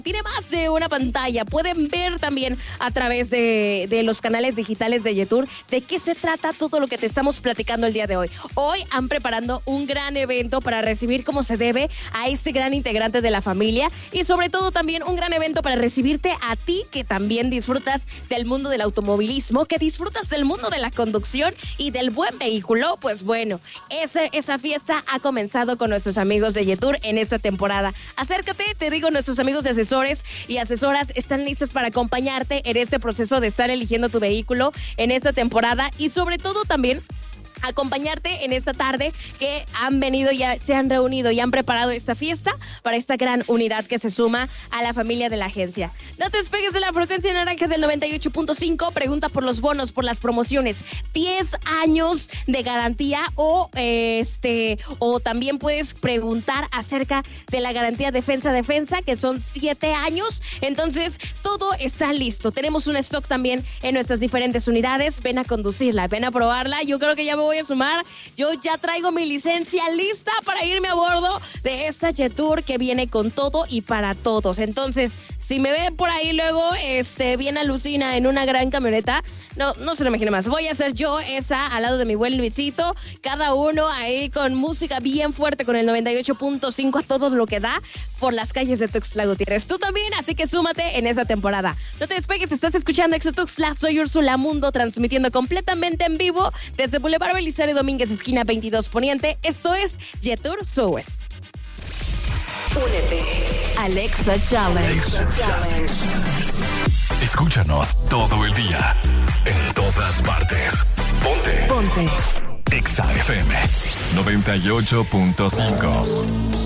Tiene más de una pantalla. Pueden ver también a través de los canales digitales de Yetur de qué se trata todo lo que te estamos platicando el día de hoy. Hoy han preparado un gran evento para recibir como se debe a este gran integrante de la familia y sobre todo también un gran evento para recibirte a ti que también disfrutas del mundo del automovilismo, que disfrutas del mundo de la conducción y del buen vehículo. Pues bueno, esa fiesta ha comenzado con nuestros amigos de Yetur en esta temporada. Acércate, te digo, nuestros amigos de asesores y asesoras están listos para acompañarte en este proceso de estar eligiendo tu vehículo en esta temporada y sobre todo también acompañarte en esta tarde que han venido, ya se han reunido y han preparado esta fiesta para esta gran unidad que se suma a la familia de la agencia. No te despegues de la frecuencia naranja del 98.5, pregunta por los bonos, por las promociones, 10 años de garantía o también puedes preguntar acerca de la garantía defensa, que son 7 años. Entonces, todo está listo. Tenemos un stock también en nuestras diferentes unidades. Ven a conducirla, ven a probarla. Yo creo que ya me voy a sumar. Yo ya traigo mi licencia lista para irme a bordo de esta Yetur que viene con todo y para todos. Entonces, si me ven por ahí luego, bien alucina en una gran camioneta, no se lo imagine más. Voy a ser yo esa al lado de mi buen Luisito, cada uno ahí con música bien fuerte con el 98.5 a todo lo que da por las calles de Tuxtla Gutiérrez. Tú también, así que súmate en esta temporada. No te despegues, estás escuchando Exo Tuxtla, soy Úrsula Mundo, transmitiendo completamente en vivo desde Boulevard Belisario Domínguez, esquina 22 Poniente. Esto es Yetur Suez. Únete al Exa Challenge. Escúchanos todo el día, en todas partes. Ponte. Ponte. Exa FM 98.5.